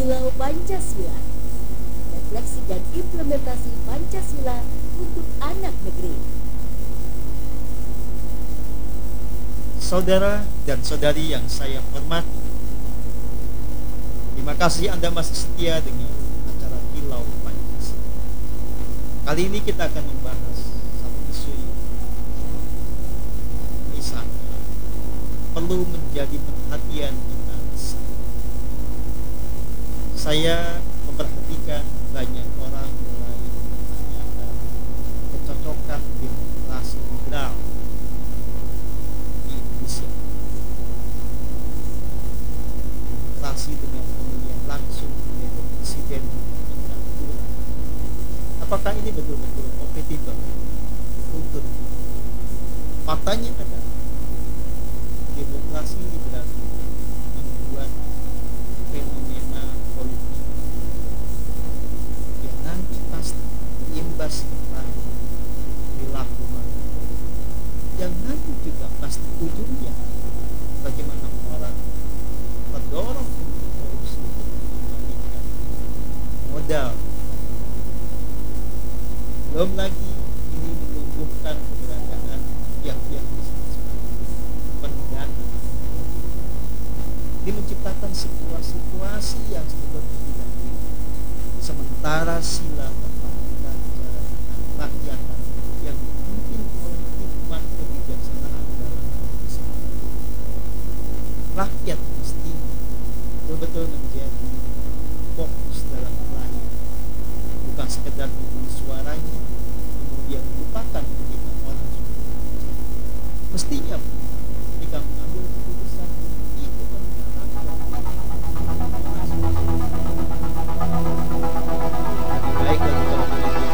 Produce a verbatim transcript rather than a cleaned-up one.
Kilau Pancasila, refleksi dan implementasi Pancasila untuk anak negeri. Saudara dan saudari yang saya hormati, terima kasih Anda masih setia dengan acara Kilau Pancasila. Kali ini kita akan membahas satu isu yang misalnya perlu menjadi perhatian kita bersama. Saya memperhatikan banyak orang mulai menanyakan kecocokan demokrasi liberal di Indonesia. Demokrasi dengan pemilihan langsung oleh presiden tingkat kelurahan. Apakah ini betul-betul kompatibel kultur? Faktanya adalah demokrasi liberal membuat fenomena politik yang nanti pasti berimbas kepada perilaku manusia, yang nanti juga pasti ujungnya bagaimana orang terdorong untuk korupsi untuk mengembalikan modal. Belum lagi ini menumbuhkan keberadaan pihak-pihak disebut sebagai pendana. Ini menciptakan sebuah situasi yang sebetulnya tidak adil. Sementara sila kepemimpinan secara rakyatan yang dipimpin oleh hikmat kebijaksanaan dalam bersama, rakyat mestinya betul-betul menjadi